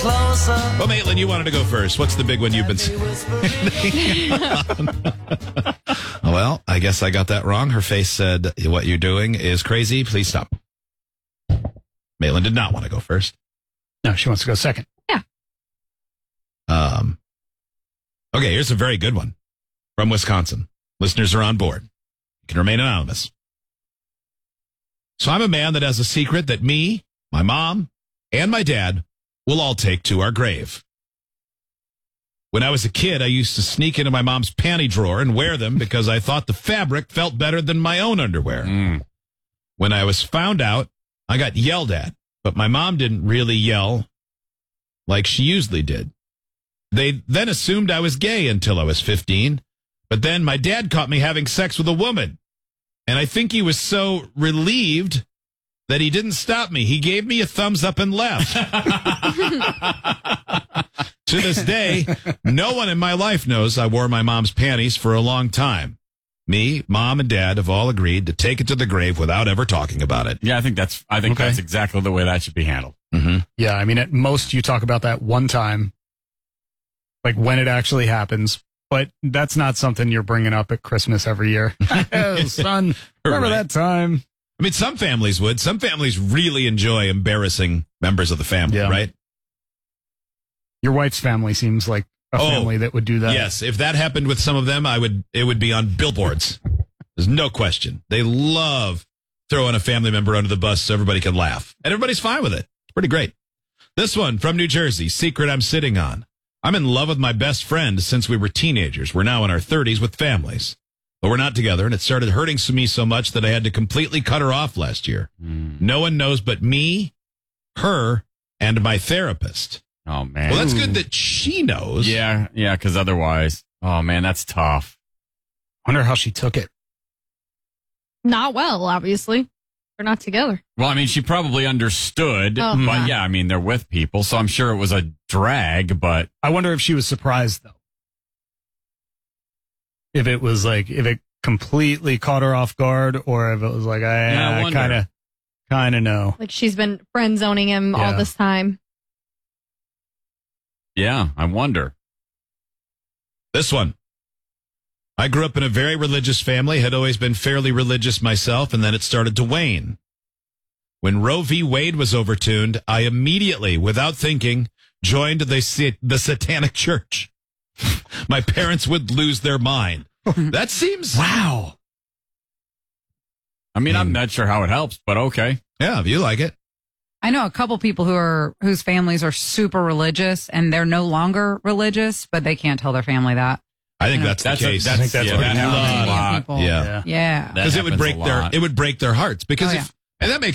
closer. Well, Maitland, you wanted to go first. What's the big one you've been saying? Well, I guess I got that wrong. Her face said, what you're doing is crazy. Please stop. Maitland did not want to go first. No, she wants to go second. Yeah. Okay, here's a very good one from Wisconsin. Listeners are on board. You can remain anonymous. So I'm a man that has a secret that me, my mom, and my dad will all take to our grave. When I was a kid, I used to sneak into my mom's panty drawer and wear them because I thought the fabric felt better than my own underwear. When I was found out, I got yelled at, but my mom didn't really yell like she usually did. They then assumed I was gay until I was 15, but then my dad caught me having sex with a woman, and I think he was so relieved that he didn't stop me. He gave me a thumbs up and left. To this day, no one in my life knows I wore my mom's panties for a long time. Me, mom, and dad have all agreed to take it to the grave without ever talking about it. Yeah, I think that's exactly the way that should be handled. Mm-hmm. Yeah, I mean, at most you talk about that one time, like when it actually happens, but that's not something you're bringing up at Christmas every year. Oh, son, remember that time? I mean, some families would. Some families really enjoy embarrassing members of the family, right? Your wife's family seems like a family that would do that. Yes, if that happened with some of them, it would be on billboards. There's no question. They love throwing a family member under the bus so everybody can laugh. And everybody's fine with it. It's pretty great. This one from New Jersey, secret I'm sitting on. I'm in love with my best friend since we were teenagers. We're now in our 30s with families. But we're not together, and it started hurting me so much that I had to completely cut her off last year. No one knows but me, her, and my therapist. Oh, man. Well, that's good that she knows. Yeah, because otherwise, oh, man, that's tough. Wonder how she took it. Not well, obviously. They're not together. Well, I mean, she probably understood, but yeah, I mean, they're with people, so I'm sure it was a drag, but... I wonder if she was surprised, though. If it was like, if it completely caught her off guard, or if it was like, I kind of know. Like she's been friend zoning him all this time. Yeah, I wonder. This one. I grew up in a very religious family, had always been fairly religious myself, and then it started to wane. When Roe v. Wade was overturned, I immediately, without thinking, joined the Satanic Church. My parents would lose their mind. That seems... Wow. I mean, I'm not sure how it helps, but okay. Yeah, if you like it. I know a couple people whose families are super religious and they're no longer religious, but they can't tell their family that. I think that's the case. I think that's what that happens a lot. People. Yeah. Yeah. Because it would break their hearts. Because and that makes